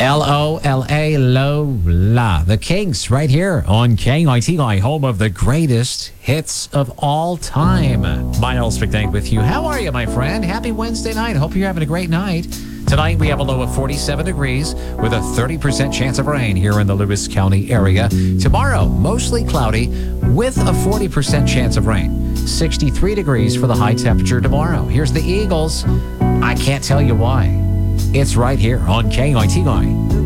Lola, Lola. The Kinks right here on KITI, home of the greatest hits of all time. Miles McKnight with you. How are you, my friend? Happy Wednesday night. Hope you're having a great night. Tonight, we have a low of 47 degrees with a 30% chance of rain here in the Lewis County area. Tomorrow, mostly cloudy with a 40% chance of rain. 63 degrees for the high temperature tomorrow. Here's the Eagles. I can't tell you why. It's right here on KITI.